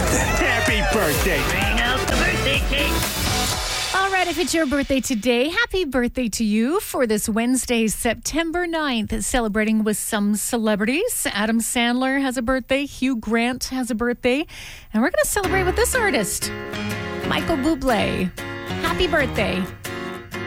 birthday. Happy birthday. Bring out the birthday cake. All right, if it's your birthday today, happy birthday to you for this Wednesday, September 9th, celebrating with some celebrities. Adam Sandler has a birthday, Hugh Grant has a birthday, and we're going to celebrate with this artist, Michael Bublé. Happy birthday.